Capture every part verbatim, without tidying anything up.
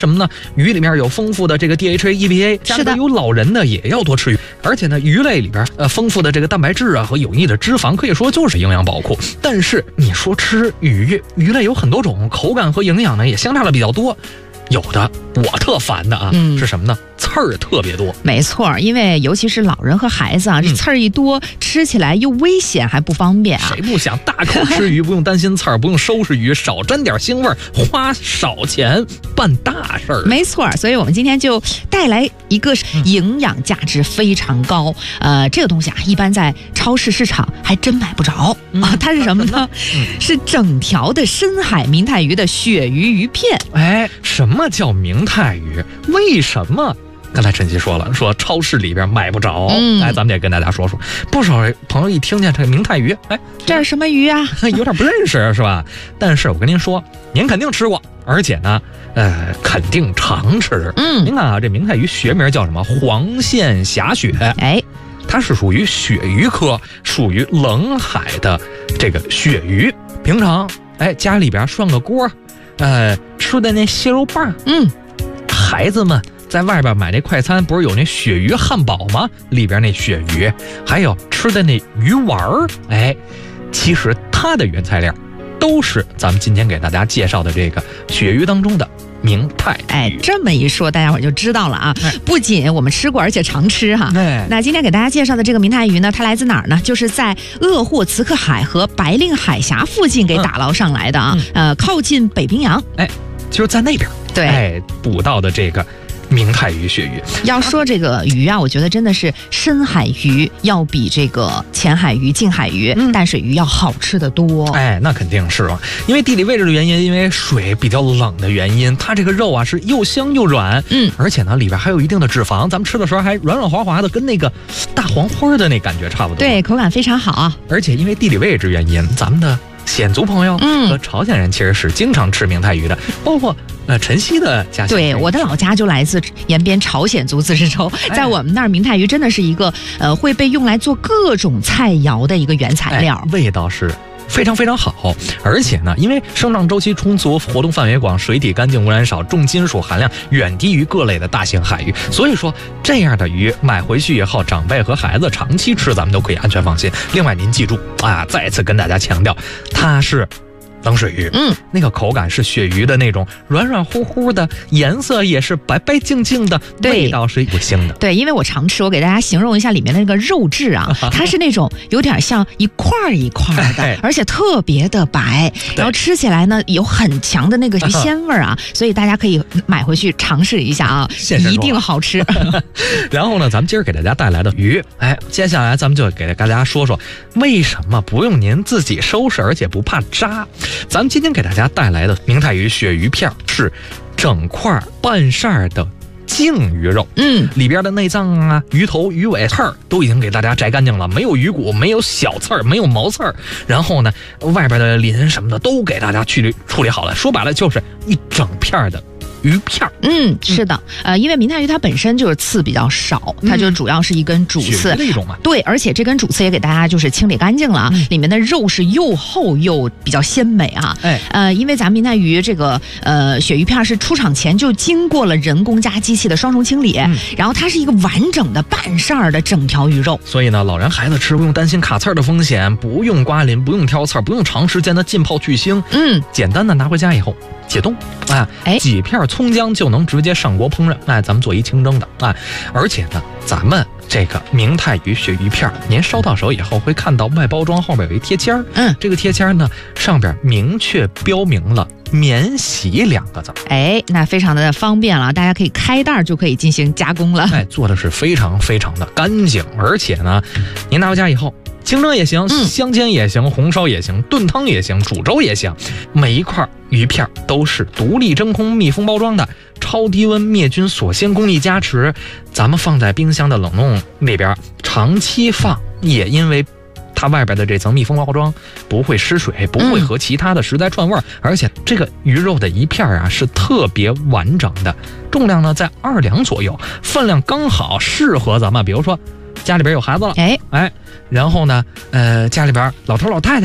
什么呢？鱼里面有丰富的这个 D H A、E P A， 家里边有老人的也要多吃鱼。而且呢，鱼类里边呃丰富的这个蛋白质啊和有益的脂肪，可以说就是营养宝库。但是你说吃鱼，鱼类有很多种，口感和营养呢也相差的比较多。有的我特烦的啊、嗯，是什么呢？刺儿特别多。 没错，因为尤其是老人和孩子啊，这刺儿一多、嗯，吃起来又危险还不方便啊。 谁不想大口吃鱼，不用担心刺儿，不用收拾鱼，少沾点腥味儿，花少钱办大事儿。 没错，所以我们今天就带来一个营养价值非常高，嗯、呃，这个东西啊，一般在超市市场还真买不着、嗯、啊。它是什么呢？嗯、是整条的深海明太鱼的鳕鱼鱼片。 哎，什么？什么叫明太鱼？为什么？刚才晨曦说了，说超市里边买不着。嗯，哎，咱们也跟大家说说。不少朋友一听见这个明太鱼，哎， 这是什么鱼啊？ 有点不认识，是吧？但是我跟您说，您肯定吃过，而且呢，呃，肯定常吃。嗯，您看啊，这明太鱼学名叫什么？黄线霞鳕。 哎， 它是属于鳕鱼科，属于冷海的这个鳕鱼。平常，哎，家里边涮个锅。呃，吃的那蟹肉棒， 嗯， 孩子们在外边买那快餐，不是有那鳕鱼汉堡吗？里边那鳕鱼，还有吃的那鱼丸儿，哎，其实它的原材料都是咱们今天给大家介绍的这个鳕鱼当中的明太鱼。 哎，这么一说，大家伙就知道了啊！哎、不仅我们吃过，而且常吃哈。 哎、 那今天给大家介绍的这个明太鱼呢，它来自哪儿呢？就是在鄂霍次克海和白令海峡附近给打捞上来的啊，嗯、呃，靠近北冰洋。 哎，就是在那边， 对， 哎，捕到的这个明太鱼、鳕鱼。 要说这个鱼啊，我觉得真的是深海鱼要比这个浅海鱼、近海鱼、嗯、淡水鱼要好吃得多。 哎，那肯定是啊，因为地理位置的原因，因为水比较冷的原因，它这个肉啊是又香又软，嗯，而且呢里边还有一定的脂肪，咱们吃的时候还软软滑滑的，跟那个大黄花的那感觉差不多。 对，口感非常好。 而且因为地理位置原因，咱们的鲜族朋友和朝鲜人其实是经常吃明太鱼的，嗯、包括呃晨曦的家乡。 对，我的老家就来自延边朝鲜族自治州，哎、在我们那儿明太鱼真的是一个呃会被用来做各种菜肴的一个原材料， 哎、味道是非常非常好。而且呢，因为生长周期充足，活动范围广，水体干净，污染少，重金属含量远低于各类的大型海鱼，所以说这样的鱼买回去以后，长辈和孩子长期吃，咱们都可以安全放心。另外您记住啊，再次跟大家强调，它是冷水鱼，嗯，那个口感是鳕鱼的那种软软乎乎的，颜色也是白白净净的，味道是不腥的。 对，因为我常吃，我给大家形容一下里面的那个肉质啊，它是那种有点像一块一块的，哎、而且特别的白，然后吃起来呢有很强的那个鱼鲜味啊，所以大家可以买回去尝试一下啊，一定好吃。 然后呢，咱们今儿给大家带来的鱼，哎，接下来咱们就给大家说说为什么不用您自己收拾，而且不怕渣。咱们今天给大家带来的明太鱼鳕鱼片是整块半扇的净鱼肉，嗯，里边的内脏啊、鱼头、鱼尾刺儿都已经给大家摘干净了，没有鱼骨，没有小刺儿，没有毛刺儿，然后呢，外边的鳞什么的都给大家去理处理好了。说白了就是一整片的鱼片。 嗯，是的，呃，因为明太鱼它本身就是刺比较少，它就主要是一根主刺、 嗯、的一种嘛。 对，而且这根主刺也给大家就是清理干净了，嗯、里面的肉是又厚又比较鲜美啊。哎，呃，因为咱明太鱼这个呃鳕鱼片是出厂前就经过了人工加机器的双重清理，嗯、然后它是一个完整的半扇儿的整条鱼肉， 所以呢，老人孩子吃不用担心卡刺儿的风险，不用刮鳞，不用挑刺儿，不用长时间的浸泡去腥，嗯，简单的拿回家以后解冻，啊，哎，几片葱姜就能直接上锅烹饪，哎，咱们做一清蒸的，哎，而且呢，咱们这个明太鱼鳕鱼片，您收到手以后会看到外包装后边有一贴签儿，嗯，这个贴签呢上边明确标明了免洗两个字， 哎，那非常的方便了，大家可以开袋就可以进行加工了， 哎，做的是非常非常的干净，而且呢，您拿回家以后。清蒸也行，香煎也行，红烧也行，炖汤也行，煮粥也行。每一块鱼片都是独立真空密封包装的，超低温灭菌锁鲜工艺加持。咱们放在冰箱的冷冻里边长期放，也因为它外边的这层密封包装不会失水，不会和其他的食材串味儿，而且这个鱼肉的一片啊是特别完整的，重量呢在二两左右，分量刚好，适合咱们，比如说家里边有孩子了，哎哎，然后呢，呃，家里边老头老太太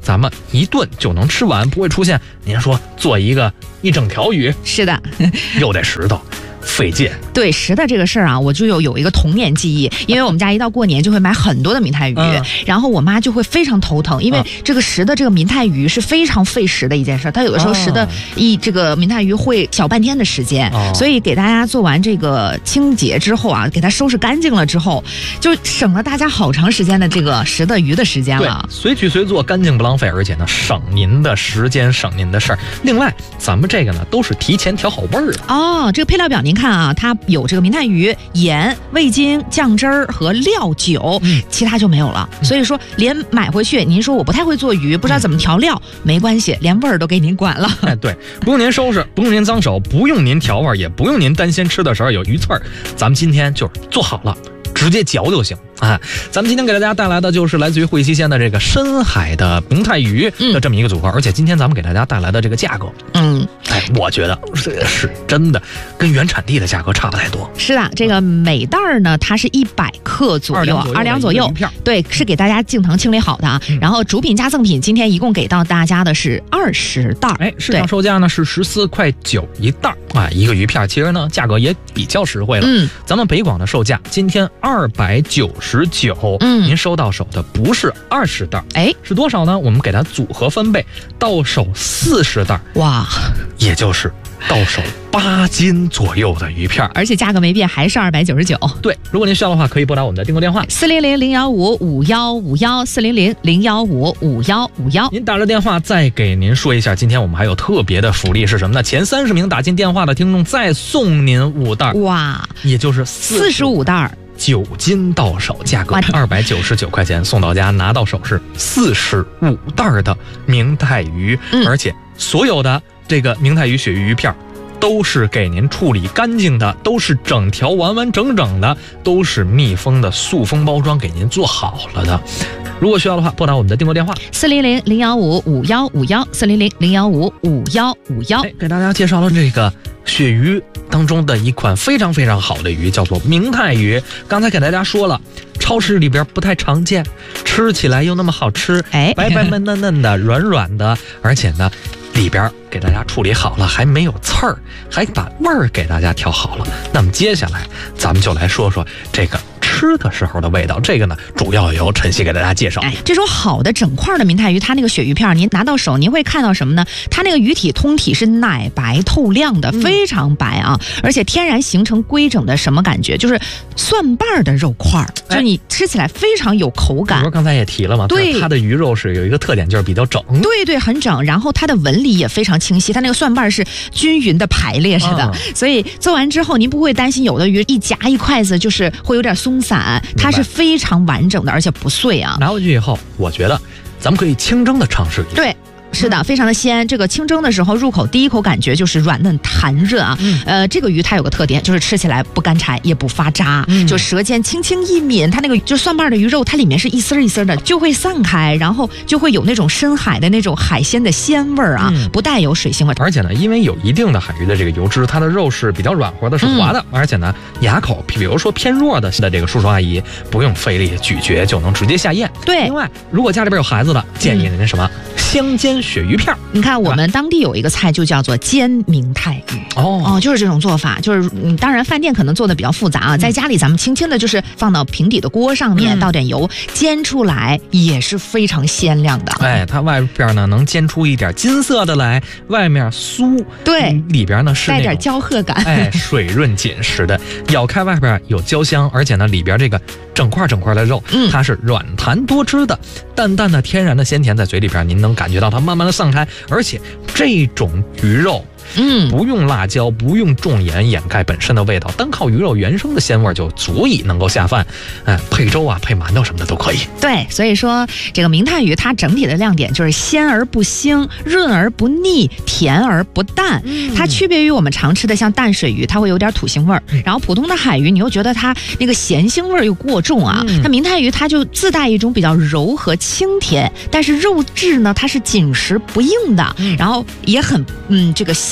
咱们一顿就能吃完，不会出现您说做一个一整条鱼， 是的， 又得石头。费劲。 对食的这个事儿啊，我就有有一个童年记忆，因为我们家一到过年就会买很多的明太鱼，嗯、然后我妈就会非常头疼，因为这个食的这个明太鱼是非常费时的一件事，它有的时候食的一这个明太鱼会小半天的时间，哦、所以给大家做完这个清洁之后啊，给它收拾干净了之后，就省了大家好长时间的这个食的鱼的时间了。 随取随做，干净不浪费，而且呢省您的时间，省您的事儿。另外，咱们这个呢都是提前调好味儿的哦。这个配料表您看啊，它有这个明太鱼、盐、味精、酱汁儿和料酒，嗯、其他就没有了。嗯、所以说，连买回去，您说我不太会做鱼，不知道怎么调料，嗯、没关系，连味儿都给您管了。 哎，对，不用您收拾，不用您脏手，不用您调味，也不用您担心吃的时候有鱼刺儿。咱们今天就是做好了，直接嚼就行啊！咱们今天给大家带来的就是来自于惠西县的这个深海的明太鱼的这么一个组合，嗯、而且今天咱们给大家带来的这个价格，嗯，哎，我觉得这是真的跟原产地的价格差不太多。 是的，这个每袋呢，它是一百克左右，二两左右，对，是给大家净腾清理好的啊。嗯、然后主品加赠品，今天一共给到大家的是二十袋， 哎，市场售价呢是十四块九一袋啊，一个鱼片，其实呢价格也比较实惠了。嗯，咱们北广的售价今天二百九十九，嗯，您收到手的不是二十袋，哎，是多少呢？我们给它组合分贝，到手四十袋，哇，也就是到手八斤左右的鱼片， 而且价格没变，还是二百九十九。 对，如果您需要的话，可以拨打我们的订购电话四零零零幺五五幺五幺四零零零幺五五幺五幺。 您打了电话，再给您说一下，今天我们还有特别的福利是什么呢？前三十名打进电话的听众再送您五袋，哇，也就是四十五袋。 九斤到手，价格二百九十九块钱，送到家，拿到手是四十五袋的明太鱼，嗯、而且所有的这个明太鱼鳕鱼鱼片都是给您处理干净的，都是整条完完整整的，都是密封的塑封包装给您做好了的。如果需要的话，拨打我们的订购电话四零零零幺五五幺五幺四零零零幺五五幺五幺。 给大家介绍了这个鳕鱼当中的一款非常非常好的鱼，叫做明太鱼。刚才给大家说了，超市里边不太常见，吃起来又那么好吃，哎，白白嫩嫩嫩的，软软的，而且呢里边给大家处理好了，还没有刺儿，还把味儿给大家调好了。那么接下来咱们就来说说这个吃的时候的味道，这个呢主要由晨曦给大家介绍。 哎，这种好的整块的明太鱼，它那个鳕鱼片您拿到手，您会看到什么呢？它那个鱼体通体是奶白透亮的，非常白啊，嗯、而且天然形成规整的什么感觉？就是蒜瓣的肉块，哎、就你吃起来非常有口感。 我刚才也提了嘛，对，它的鱼肉是有一个特点，就是比较整。 对对，很整，然后它的纹理也非常清晰，它那个蒜瓣是均匀的排列似的，啊、所以做完之后您不会担心有的鱼一夹一筷子就是会有点松散，它是非常完整的，而且不碎啊。 拿回去以后，我觉得咱们可以清蒸的尝试一下。 对。是的，非常的鲜。这个清蒸的时候，入口第一口感觉就是软嫩弹润啊。嗯、呃，这个鱼它有个特点，就是吃起来不干柴，也不发渣，嗯、就舌尖轻轻一抿，它那个就蒜瓣的鱼肉，它里面是一丝一丝的，就会散开，然后就会有那种深海的那种海鲜的鲜味儿啊，嗯、不带有水腥味。 而且呢，因为有一定的海鱼的这个油脂，它的肉是比较软和的，是滑的，嗯、而且呢，牙口比如说偏弱的的这个叔叔阿姨，不用费力咀嚼就能直接下咽。 对。 另外，如果家里边有孩子的，建议您什么？嗯香煎鳕鱼片， 你看我们当地有一个菜就叫做煎明太鱼哦哦，就是这种做法，就是嗯，当然饭店可能做的比较复杂啊，嗯、在家里咱们轻轻的就是放到平底的锅上面，嗯、倒点油，煎出来也是非常鲜亮的。 哎，它外边呢能煎出一点金色的来，外面酥， 对， 嗯、里边呢是带点焦褐感， 哎，水润紧实的，咬开外边有焦香，而且呢里边这个整块整块的肉，嗯、它是软弹多汁的，淡淡的天然的鲜甜在嘴里边，您能感觉到它慢慢的散开，而且这种鱼肉，嗯，不用辣椒，不用重盐掩盖本身的味道，单靠鱼肉原生的鲜味就足以能够下饭，哎，配粥啊，配馒头什么的都可以。 对，所以说这个明太鱼它整体的亮点就是鲜而不腥，润而不腻，甜而不淡。嗯、它区别于我们常吃的像淡水鱼，它会有点土腥味儿，嗯、然后普通的海鱼你又觉得它那个咸腥味儿又过重啊。嗯、它明太鱼它就自带一种比较柔和清甜，但是肉质呢它是紧实不硬的，嗯、然后也很嗯这个鲜。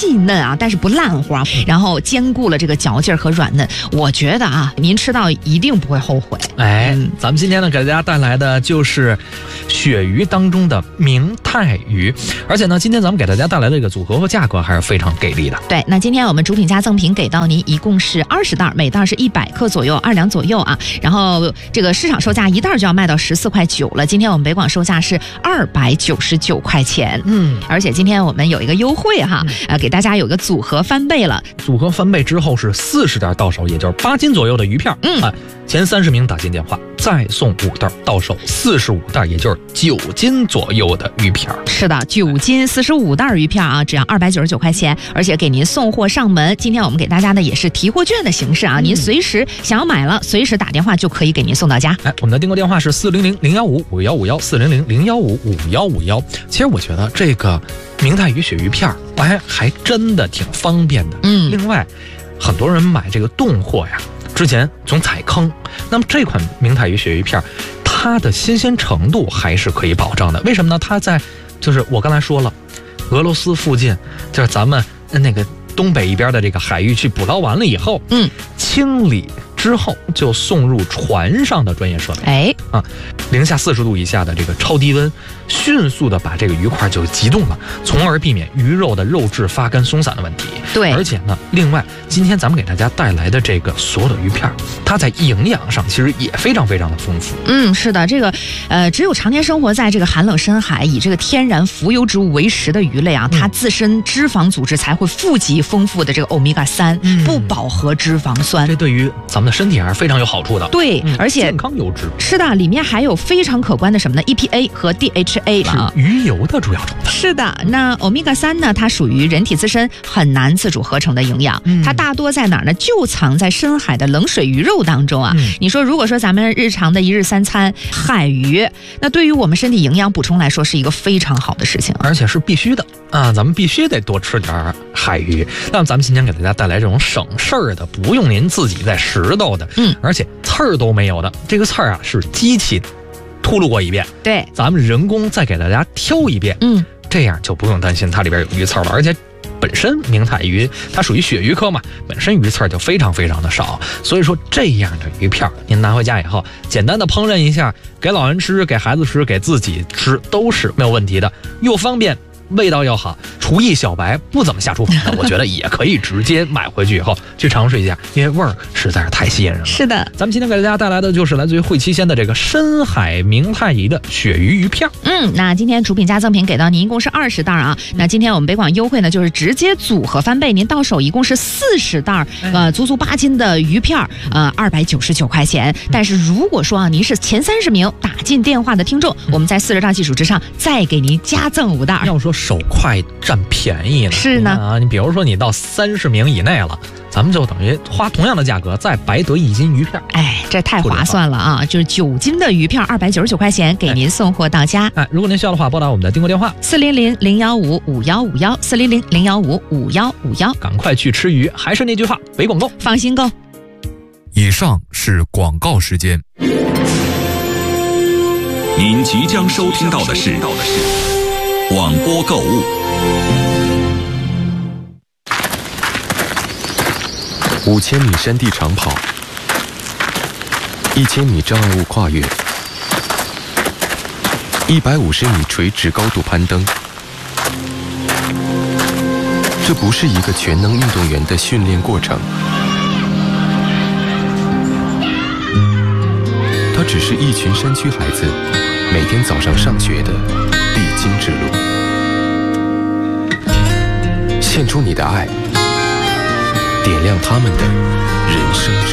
细嫩啊，但是不烂黄，然后兼顾了这个嚼劲儿和软嫩。我觉得啊，您吃到一定不会后悔。 哎，嗯、咱们今天呢给大家带来的就是鳕鱼当中的明太鱼，而且呢，今天咱们给大家带来的这个组合和价格还是非常给力的。 对，那今天我们主品加赠品给到您一共是二十袋，每袋是一百克左右，二两左右啊。然后这个市场售价一袋就要卖到十四块九了，今天我们北广售价是二百九十九块钱。嗯，而且今天我们有一个优惠哈，嗯、呃，给大家有个组合翻倍了。 组合翻倍之后是四十袋到手，也就是八斤左右的鱼片。嗯啊，前三十名打进电话再送五袋到手，四十五袋，也就是九斤左右的鱼片。 是的，九斤四十五袋鱼片啊，只要二百九十九块钱，而且给您送货上门。今天我们给大家的也是提货券的形式啊，嗯、您随时想要买了，随时打电话就可以给您送到家。 哎，我们的订购电话是四零零零幺五五幺五幺四零零零幺五五幺五幺。其实我觉得这个明太鱼鳕鱼片，哎，还真的挺方便的。嗯，另外，很多人买这个冻货呀，之前总踩坑。那么这款明太鱼鳕鱼片，它的新鲜程度还是可以保障的。为什么呢？它在就是我刚才说了，俄罗斯附近，就是咱们那个东北一边的这个海域去捕捞完了以后，嗯，清理之后就送入船上的专业设备。哎啊，零下四十度以下的这个超低温，迅速的把这个鱼块就急冻了，从而避免鱼肉的肉质发干松散的问题。 对， 而且呢，另外今天咱们给大家带来的这个所有的鱼片，它在营养上其实也非常非常的丰富。 嗯，是的，这个呃，只有常年生活在这个寒冷深海，以这个天然浮游植物为食的鱼类啊，它自身脂肪组织才会富集丰富的这个欧米伽三、嗯、不饱和脂肪酸， 这对于咱们的身体还是非常有好处的。 对，嗯、而且健康油脂。 是的，里面还有非常可观的什么呢 ？E P A 和 D H A 啊，是鱼油的主要成分。 是的，那欧米伽三呢，它属于人体自身很难自主合成的营养，嗯、它大多在哪儿呢？就藏在深海的冷水鱼肉当中啊。嗯、你说，如果说咱们日常的一日三餐海鱼，那对于我们身体营养补充来说，是一个非常好的事情， 而且是必须的啊！咱们必须得多吃点海鱼。那么咱们今天给大家带来这种省事儿的，不用您自己再拾掇的，嗯，而且刺儿都没有的。这个刺儿啊，是机器秃噜过一遍， 对， 咱们人工再给大家挑一遍，嗯，这样就不用担心它里边有鱼刺了。而且本身明太鱼它属于鳕鱼科嘛，本身鱼刺就非常非常的少，所以说这样的鱼片您拿回家以后简单的烹饪一下，给老人吃，给孩子吃，给自己吃都是没有问题的，又方便，味道又好。厨艺小白不怎么下厨房的，我觉得也可以直接买回去以后去尝试一下，因为味儿实在是太吸引人了。 是的， 咱们今天给大家带来的就是来自于惠七鲜的这个深海明太鱼的鳕鱼鱼片。 嗯，那今天主品加赠品给到您一共是二十袋啊。那今天我们北广优惠呢，就是直接组合翻倍，您到手一共是四十袋，呃，足足八斤的鱼片，呃，二百九十九块钱。但是如果说啊，您是前三十名打进电话的听众，我们在四十袋基础之上再给您加赠五袋。 要说手快占便宜呢， 是呢啊，你比如说你到三十名以内了，咱们就等于花同样的价格再白得一斤鱼片， 哎，这太划算了啊！就是九斤的鱼片，二百九十九块钱给您送货到家。 哎，如果您需要的话，拨打我们的订购电话四零零零幺五五幺五幺四零零零幺五五幺五幺， 赶快去吃鱼。还是那句话，北广购， 放心购。 以上是广告时间。 您即将收听到的是广播购物。 五千米山地长跑，一千米障碍物跨越，一百五十米垂直高度攀登。这不是一个全能运动员的训练过程，它只是一群山区孩子每天早上上学的必经之路。献出你的爱，点亮他们的人生。